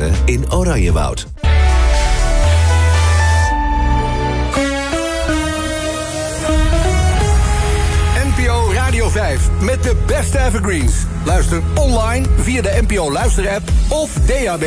Garden in Oranjewoud. NPO Radio 5 met de beste evergreens. Luister online via de NPO Luisterapp of DAB+.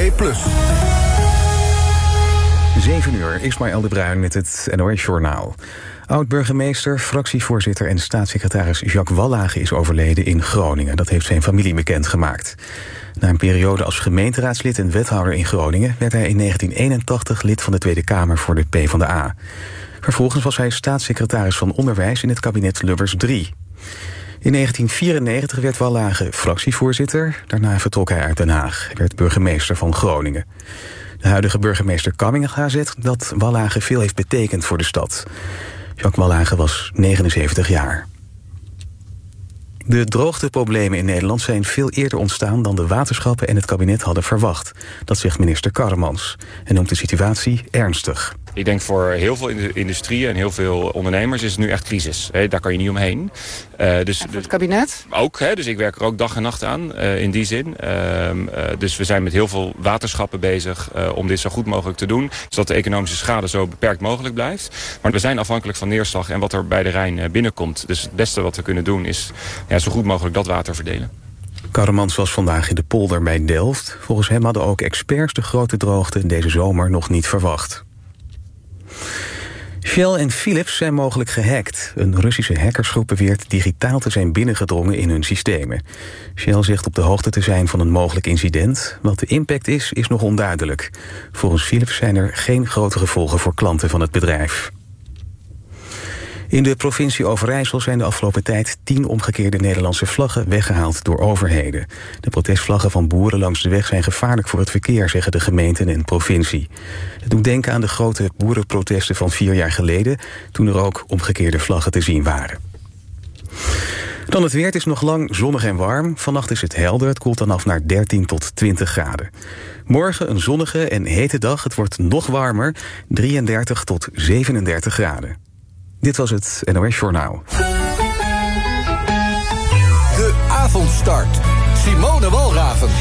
7 uur, Ismaël de Bruin met het NOS-journaal. Oud-burgemeester, fractievoorzitter en staatssecretaris Jacques Wallage is overleden in Groningen. Dat heeft zijn familie bekendgemaakt. Na een periode als gemeenteraadslid en wethouder in Groningen werd hij in 1981 lid van de Tweede Kamer voor de PvdA. Vervolgens was hij staatssecretaris van Onderwijs in het kabinet Lubbers III. In 1994 werd Wallage fractievoorzitter. Daarna vertrok hij uit Den Haag. Hij werd burgemeester van Groningen. De huidige burgemeester Kamminga zegt dat Wallage veel heeft betekend voor de stad. Jacques Wallage was 79 jaar. De droogteproblemen in Nederland zijn veel eerder ontstaan dan de waterschappen en het kabinet hadden verwacht. Dat zegt minister Karremans en noemt de situatie ernstig. Ik denk voor heel veel industrieën en heel veel ondernemers is het nu echt crisis. Daar kan je niet omheen. Dus voor het kabinet? Ook, dus ik werk er ook dag en nacht aan in die zin. Dus we zijn met heel veel waterschappen bezig om dit zo goed mogelijk te doen. Zodat de economische schade zo beperkt mogelijk blijft. Maar we zijn afhankelijk van neerslag en wat er bij de Rijn binnenkomt. Dus het beste wat we kunnen doen is zo goed mogelijk dat water verdelen. Karremans was vandaag in de polder bij Delft. Volgens hem hadden ook experts de grote droogte deze zomer nog niet verwacht. Shell en Philips zijn mogelijk gehackt. Een Russische hackersgroep beweert digitaal te zijn binnengedrongen in hun systemen. Shell zegt op de hoogte te zijn van een mogelijk incident. Wat de impact is nog onduidelijk. Volgens Philips zijn er geen grote gevolgen voor klanten van het bedrijf. In de provincie Overijssel zijn de afgelopen tijd 10 omgekeerde Nederlandse vlaggen weggehaald door overheden. De protestvlaggen van boeren langs de weg zijn gevaarlijk voor het verkeer, zeggen de gemeenten en provincie. Het doet denken aan de grote boerenprotesten van 4 jaar geleden, toen er ook omgekeerde vlaggen te zien waren. Dan het weer, het is nog lang zonnig en warm. Vannacht is het helder, het koelt dan af naar 13 tot 20 graden. Morgen een zonnige en hete dag, het wordt nog warmer, 33 tot 37 graden. Dit was het NOS-journaal. De avondstart. Simone Walraven.